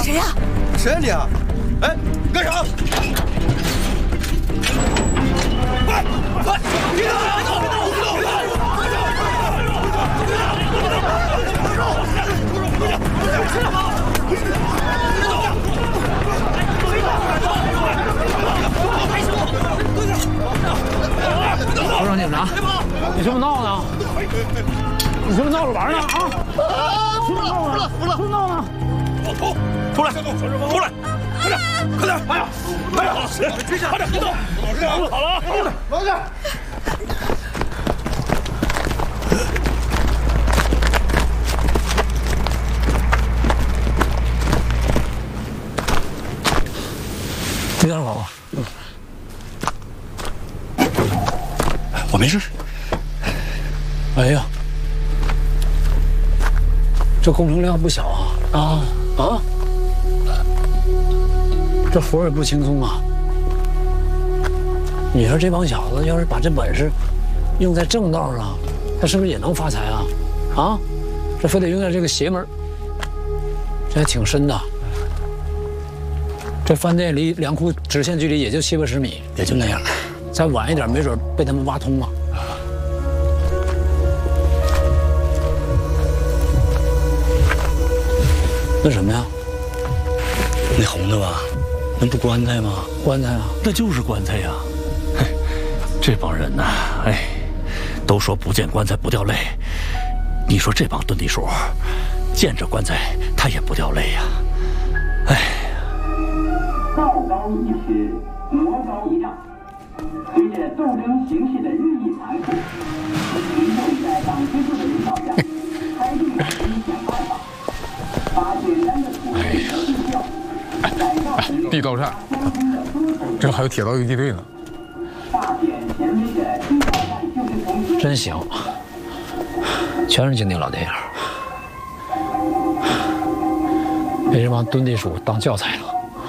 谁呀？ 谁呀你啊？哎，干啥？快快，别动！别动！别动！ 部长警察，你是不是闹呢？你是不是闹着玩呢？啊！ 服了！ 闹呢！ 老头，出来！出来！快点！快点！哎呀！哎呀！快点！别动！好了啊！老实。 这样好吧？ 我没事。 哎呀，这工程量不小啊！这活也不轻松啊！你说这帮小子要是把这本事用在正道上，他是不是也能发财啊？啊，这非得用在这个邪门，这还挺深的。这饭店离粮库直线距离也就70、80米，也就那样。再晚一点，没准被他们挖通了。那什么呀？ 那红的吧？那不棺材吗？ 棺材啊！ 那就是棺材呀！嘿，这帮人呐，哎，都说不见棺材不掉泪。你说这帮遁地鼠，见着棺材他也不掉泪呀！哎。 道高一尺，魔高一丈。随着斗争形势的日益残酷，民众在党支部的领导下，开动了想办法，把简单的土地和地窖改造成地道战，这还有铁道游击队呢。 大典前威的地道战就是从真行，全是经典老电影，被这帮遁地鼠当教材了。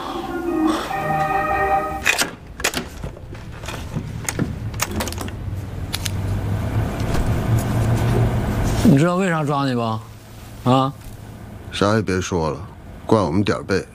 你知道为啥抓你吧？啊？ 啥也别说了，怪我们点儿背。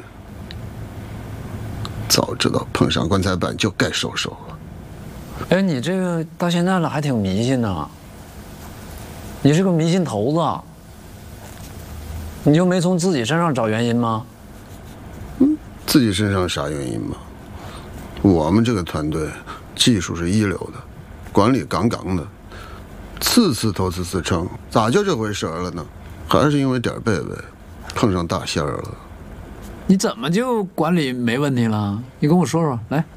早知道碰上棺材板就该收手了。 哎，你这个到现在了还挺迷信呢。你是个迷信头子，你就没从自己身上找原因吗？ 自己身上啥原因吗？我们这个团队技术是一流的，管理杠杠的。次次投次次称，咋就这回事了呢？还是因为点儿背呗，碰上大仙儿了。 你怎么就管理没问题了？你跟我说说，来。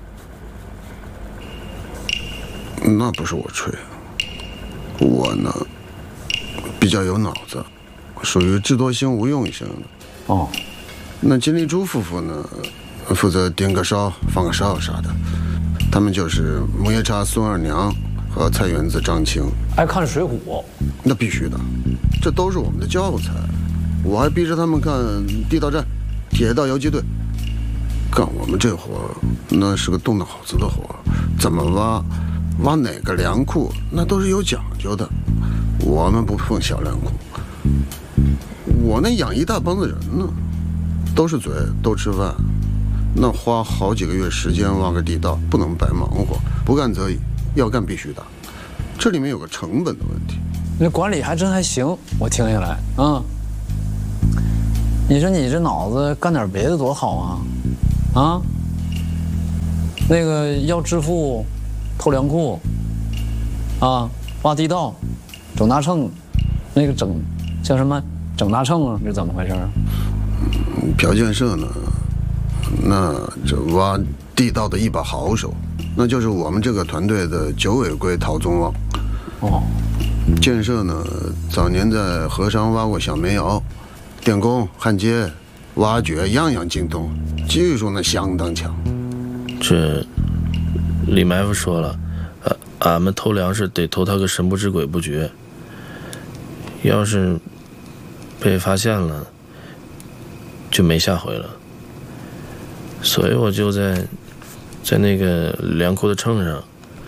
那不是我吹，我呢比较有脑子，属于智多星无用型的。 哦， 那金立珠夫妇呢，负责点个烧、放个哨啥的，他们就是木叶叉孙二娘和菜园子张青。 爱看《水浒》， 那必须的，这都是我们的教材。我还逼着他们看地道战、铁道游击队。干我们这活那是个动脑子的活，怎么挖哪个粮库，那都是有讲究的。我们不碰小粮库。我那养一大帮子人呢，都是嘴，都吃饭。那花好几个月时间挖个地道，不能白忙活，不干则已，要干必须打。这里面有个成本的问题。 那管理还真还行，我听下来啊。你说你这脑子干点别的多好啊！啊，那个要致富，偷粮库，啊，挖地道，整大秤，那个叫什么整大秤啊？是怎么回事啊？ 朴建设呢？那这挖地道的一把好手，那就是我们这个团队的9尾龟陶宗旺。 哦， 建设呢，早年在河上挖过小煤窑，电工、焊接、挖掘样样精通，技术那相当强。 这李埋伏说了，俺们偷粮食得偷他个神不知鬼不觉。要是被发现了，就没下回了。所以我就在那个粮库的秤上，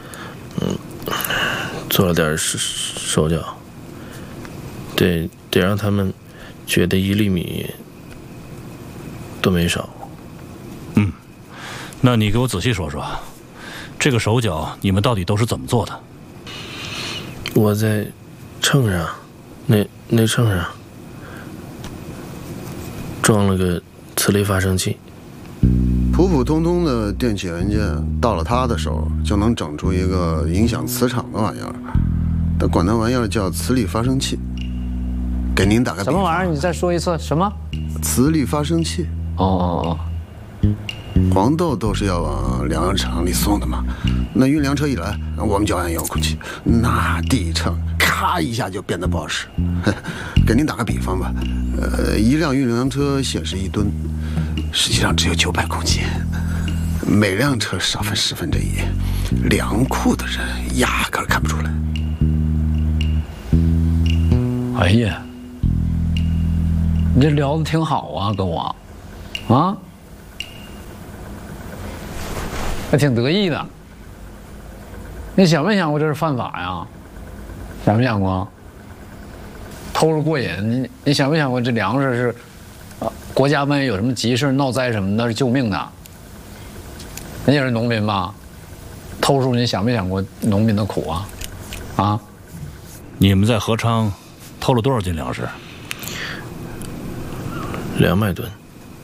做了点手脚，得让他们觉得1粒米都没少。 那你给我仔细说说，这个手脚你们到底都是怎么做的？ 我在秤上，那秤上装了个磁力发生器。 普普通通的电器元件，到了他的手就能整出一个影响磁场的玩意儿，但管那玩意儿叫磁力发生器。给您打个比方， 什么玩意儿？你再说一次，什么？ 磁力发生器。 哦， 黄豆都是要往粮药厂里送的嘛，那运粮车一来，我们就按遥控器，那地秤咔一下就变得不好使。给您打个比方吧，一辆运粮车显示1吨，实际上只有900公斤，每辆车少分1/10，粮库的人压根儿看不出来。 哎呀，你这聊得挺好啊，跟我，啊，还挺得意的。你想没想过这是犯法呀？想没想过？偷着过瘾，你想没想过这粮食是，国家万一有什么急事闹灾什么的，是救命的。你也是农民吧？偷书你想没想过农民的苦啊？啊？ 你们在合昌偷了多少斤粮食 ？200吨。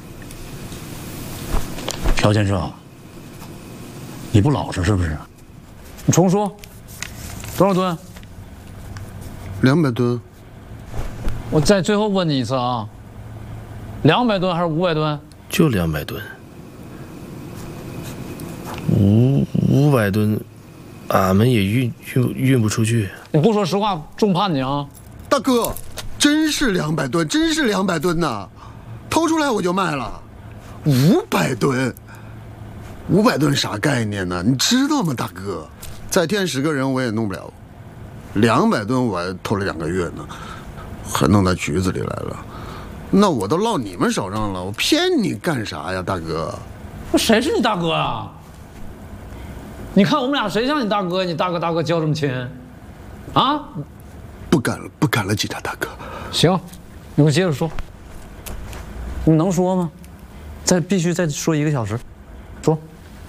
朴先生，你不老实是不是？你重说，多少吨 ？200吨。 我再最后问你一次啊，200吨还是500吨？ 就200吨。500吨，俺们也运不出去。 你不说实话，重判你啊！ 大哥，真是200吨，真是200吨呐！偷出来我就卖了。500吨，500吨啥概念呢？你知道吗，大哥？再添10个人我也弄不了。200吨我还偷了2个月呢，还弄到局子里来了。那我都落你们手上了，我骗你干啥呀，大哥？ 谁是你大哥啊？你看我们俩谁像你大哥？你大哥叫这么亲，啊？ 不敢了，警察大哥。 行，你给我接着说。你能说吗？必须再说1个小时，说。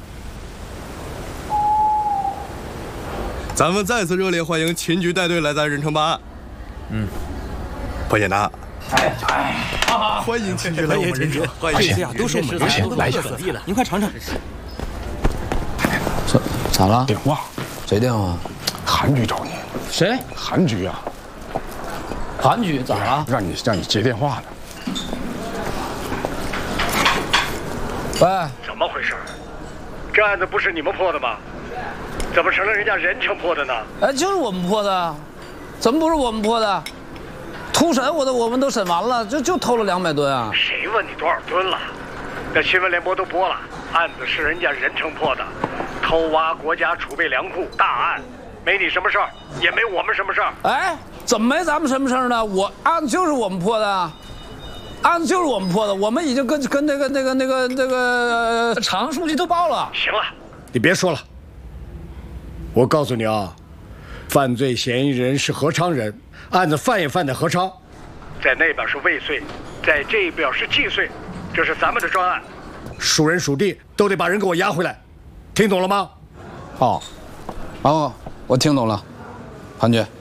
咱们再次热烈欢迎秦局带队来咱任城办案。潘简达。欢迎秦局来我们任城，欢迎。 这些啊都是我们人来的，您快尝尝。 咋了？ 电话。 谁电话？ 韩局找你。 谁？ 韩局啊。 韩局咋了？ 让你接电话呢。 喂， 怎么回事？这案子不是你们破的吗？怎么成了人家任城破的呢？ 哎，就是我们破的，怎么不是我们破的？突审我们都审完了，就偷了200吨啊！ 谁问你多少吨了？那新闻联播都播了，案子是人家任城破的，偷挖国家储备粮库大案，没你什么事儿，也没我们什么事儿。 哎，怎么没咱们什么事儿呢？案子就是我们破的。案子就是我们破的，我们已经跟那个厂书记都报了。 行了， 你别说了。我告诉你啊，犯罪嫌疑人是合昌人，案子犯也犯在合昌， 在那边是未遂，在这边是既遂，这是咱们的专案。 属人属地都得把人给我押回来，听懂了吗？ 好，哦，我听懂了，韩局。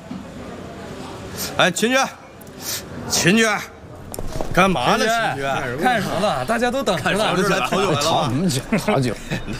哎，秦局。干嘛呢，秦局？ 看什么呢？大家都等着呢。 来好久来了。 好久。